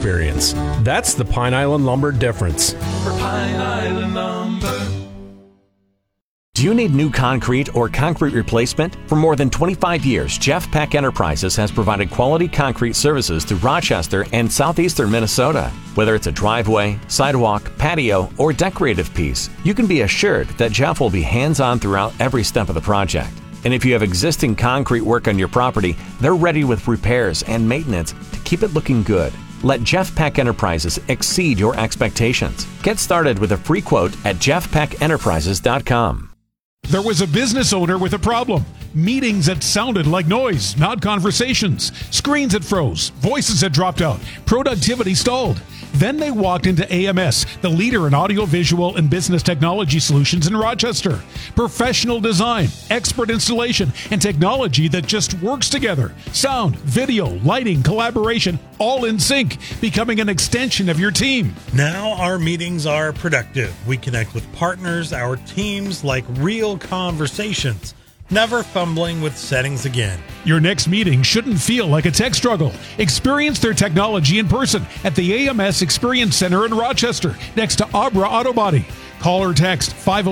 experience. That's the Pine Island Lumber difference. For Pine Island Lumber. Do you need new concrete or concrete replacement? For more than 25 years, Jeff Peck Enterprises has provided quality concrete services to Rochester and southeastern Minnesota. Whether it's a driveway, sidewalk, patio, or decorative piece, you can be assured that Jeff will be hands-on throughout every step of the project. And if you have existing concrete work on your property, they're ready with repairs and maintenance to keep it looking good. Let Jeff Peck Enterprises exceed your expectations. Get started with a free quote at jeffpeckenterprises.com. There was a business owner with a problem. Meetings that sounded like noise, not conversations. Screens that froze. Voices that dropped out. Productivity stalled. Then they walked into AMS, the leader in audiovisual and business technology solutions in Rochester. Professional design, expert installation, and technology that just works together. Sound, video, lighting, collaboration, all in sync, becoming an extension of your team. Now our meetings are productive. We connect with partners, our teams, like real conversations. Never fumbling with settings again. Your next meeting shouldn't feel like a tech struggle. Experience their technology in person at the AMS Experience Center in Rochester, next to Abra Auto Body. Call or text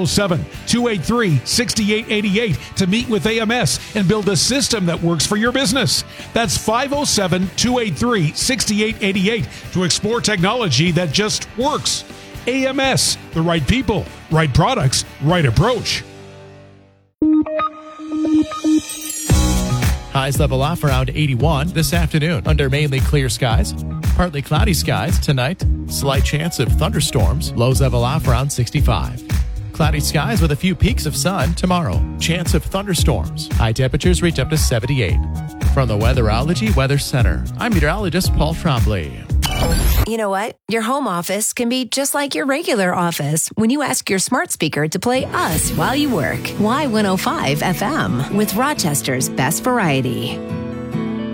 507-283-6888 to meet with AMS and build a system that works for your business. That's 507-283-6888 to explore technology that just works. AMS, the right people, right products, right approach. Highs level off around 81 this afternoon under mainly clear skies. Partly cloudy skies tonight. Slight chance of thunderstorms. Lows level off around 65. Cloudy skies with a few peaks of sun tomorrow. Chance of thunderstorms. High temperatures reach up to 78. From the Weatherology Weather Center, I'm meteorologist Paul Trombley. You know what? Your home office can be just like your regular office when you ask your smart speaker to play us while you work. Y105 FM with Rochester's best variety.